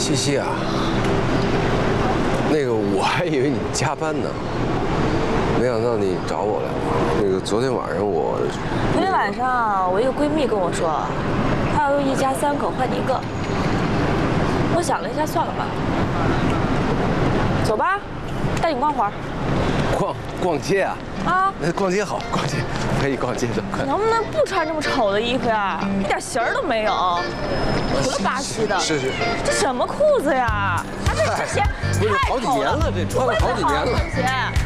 西西啊，那个我还以为你加班呢，没想到你找我来了。那个昨天晚上昨天晚上我一个闺蜜跟我说，她要用一家3口换你一个。我想了一下，算了吧。走吧，带你逛会儿。 逛街啊？ 啊？ 逛街好，逛街可以逛街的。 能不能不穿这么丑的衣服呀？一点型儿都没有，土了吧唧的。 是。 这什么裤子呀？啊，这鞋不是好几年了，这穿了好几年了。 鞋。